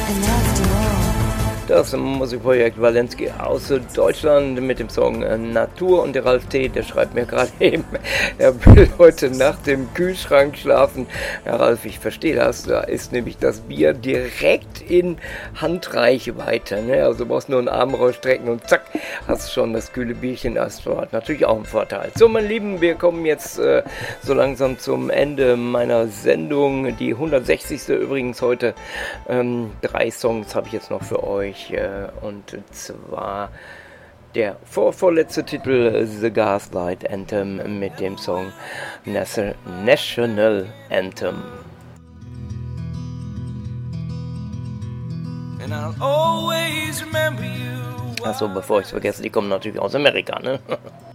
Das Musikprojekt Walensky aus Deutschland mit dem Song Natur, und der Ralf T., der schreibt mir gerade eben, er will heute Nacht im Kühlschrank schlafen. Ja, Ralf, ich verstehe das, da ist nämlich das Bier direkt in Handreichweite, ne? Also du brauchst nur einen Arm rausstrecken und zack, hast schon das kühle Bierchen. Das hat natürlich auch einen Vorteil. So, meine Lieben, wir kommen jetzt so langsam zum Ende meiner Sendung, die 160. übrigens heute. 3 Songs habe ich jetzt noch für euch. Und zwar der vorletzte Titel, The Gaslight Anthem, mit dem Song National Anthem. Achso, bevor ich es vergesse, die kommen natürlich aus Amerika, ne?